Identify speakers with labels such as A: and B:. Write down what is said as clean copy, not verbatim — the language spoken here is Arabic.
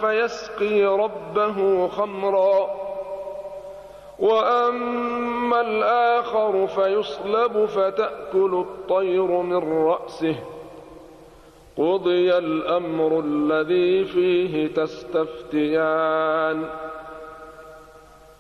A: فيسقي ربه خمرا، وأما الآخر فيصلب فتأكل الطير من رأسه. قضي الأمر الذي فيه تستفتيان